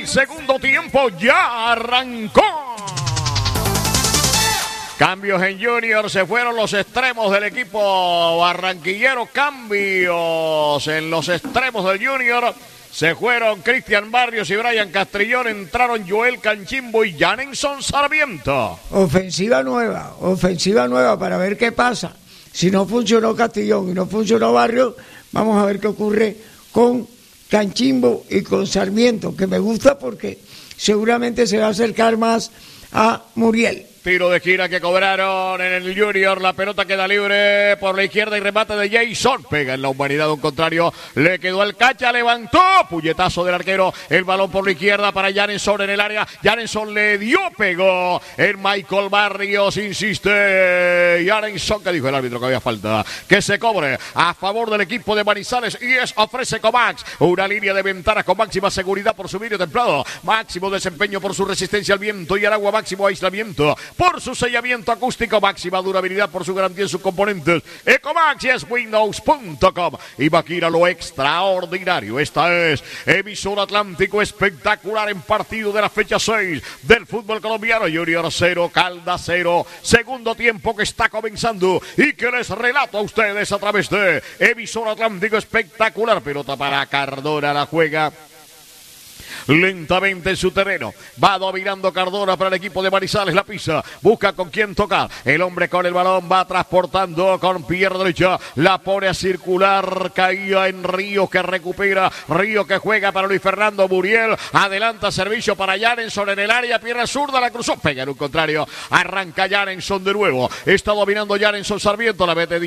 El segundo tiempo ya arrancó. Cambios en Junior, se fueron los extremos del equipo barranquillero. Cambios en los extremos del Junior. Se fueron Cristian Barrios y Brian Castrillón. Entraron Joel Canchimbo y Janenson Sarmiento. Ofensiva nueva para ver qué pasa. Si no funcionó Castrillón y no funcionó Barrios, vamos a ver qué ocurre con Canchimbo y con Sarmiento, que me gusta porque seguramente se va a acercar más a Muriel. Tiro de esquina que cobraron en el Junior. La pelota queda libre por la izquierda y remate de Jason. Pega en la humanidad de un contrario. Le quedó al Cacha, levantó. Puñetazo del arquero. El balón por la izquierda para Janenson en el área. Janenson le dio, pegó. En Michael Barrios insiste. Janenson, que dijo el árbitro que había falta. Que se cobre a favor del equipo de Manizales. Y ofrece Comax. Una línea de ventanas con máxima seguridad por su vidrio templado. Máximo desempeño por su resistencia al viento y al agua. Máximo aislamiento por su sellamiento acústico, máxima durabilidad por su garantía en sus componentes. Ecomax y es Windows.com. Imagina lo extraordinario. Esta es Emisor Atlántico, espectacular en partido de la fecha 6 del fútbol colombiano. Junior 0, Caldas 0. Segundo tiempo que está comenzando y que les relato a ustedes a través de Emisor Atlántico, espectacular. Pelota para Cardona, la juega lentamente en su terreno, va dominando Cardona para el equipo de Manizales, la pisa, busca con quién tocar, el hombre con el balón va transportando con pierna derecha, la pone a circular, caía en Ríos que recupera, Ríos que juega para Luis Fernando Muriel, adelanta servicio para Janenson en el área, pierna zurda, la cruzó, pega en un contrario, arranca Janenson de nuevo, está dominando Janenson Sarmiento, la mete